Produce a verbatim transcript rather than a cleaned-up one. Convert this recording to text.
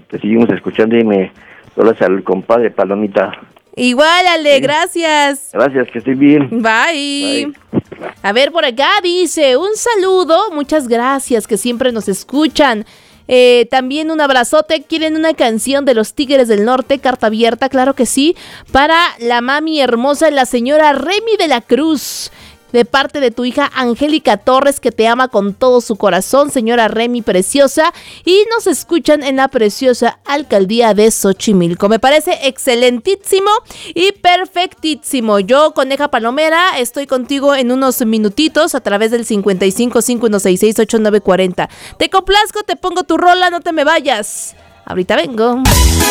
te seguimos escuchando y me hablas al compadre Palomita. Igual, Ale, sí. Gracias. Gracias, que estés bien. Bye. Bye. A ver, por acá dice, un saludo, muchas gracias, que siempre nos escuchan. Eh, también un abrazote. ¿Quieren una canción de los Tigres del Norte? Carta abierta, claro que sí. Para la mami hermosa, la señora Remy de la Cruz. De parte de tu hija Angélica Torres, que te ama con todo su corazón, señora Remy preciosa, y nos escuchan en la preciosa alcaldía de Xochimilco. Me parece excelentísimo y perfectísimo. Yo, Coneja Palomera, estoy contigo en unos minutitos a través del cincuenta y cinco, cinco uno seis seis, ocho nueve cuarenta. Te complazco, te pongo tu rola, no te me vayas. Ahorita vengo.